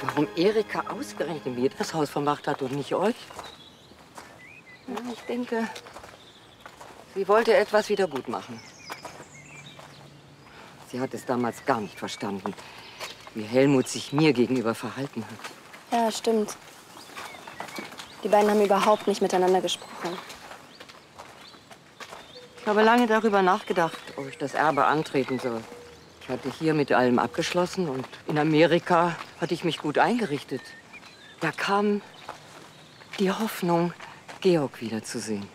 Warum Erika ausgerechnet mir das Haus vermacht hat und nicht euch? Ja, ich denke, sie wollte etwas wieder gut machen. Sie hat es damals gar nicht verstanden, wie Helmut sich mir gegenüber verhalten hat. Ja, stimmt. Die beiden haben überhaupt nicht miteinander gesprochen. Ich habe lange darüber nachgedacht, ob ich das Erbe antreten soll. Ich hatte hier mit allem abgeschlossen und in Amerika hatte ich mich gut eingerichtet. Da kam die Hoffnung, Georg wiederzusehen.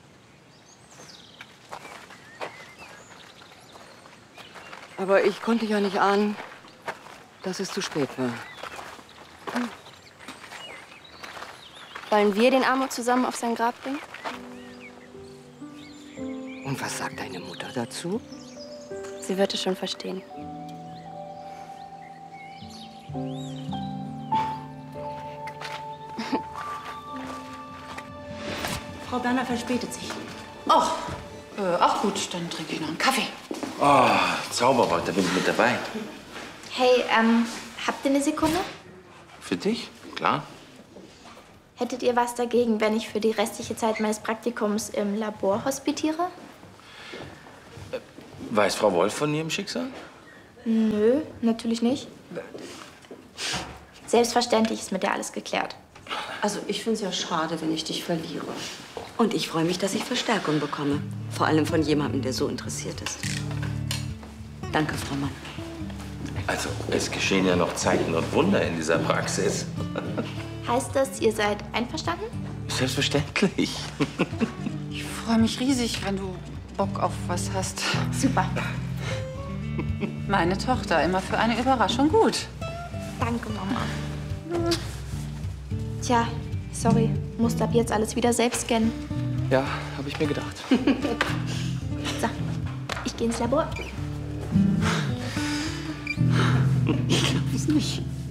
Aber ich konnte ja nicht ahnen, dass es zu spät war. Wollen wir den Armut zusammen auf sein Grab bringen? Und was sagt deine Mutter dazu? Sie wird es schon verstehen. Frau Berner verspätet sich. Ach, ach gut, dann trinke ich noch einen Kaffee. Oh, Zauberwort, da bin ich mit dabei. Hey, habt ihr eine Sekunde? Für dich? Klar. Hättet ihr was dagegen, wenn ich für die restliche Zeit meines Praktikums im Labor hospitiere? Weiß Frau Wolf von ihrem Schicksal? Nö, natürlich nicht. Selbstverständlich ist mit der alles geklärt. Also ich finde es ja schade, wenn ich dich verliere. Und ich freue mich, dass ich Verstärkung bekomme. Vor allem von jemandem, der so interessiert ist. Danke, Frau Mann. Also, es geschehen ja noch Zeichen und Wunder in dieser Praxis. Heißt das, ihr seid einverstanden? Selbstverständlich. Ich freue mich riesig, wenn du Bock auf was hast. Super. Meine Tochter, immer für eine Überraschung gut. Danke, Mama. Tja, sorry. Musst ab jetzt alles wieder selbst scannen. Ja, habe ich mir gedacht. So, ich gehe ins Labor. Ich glaube es nicht.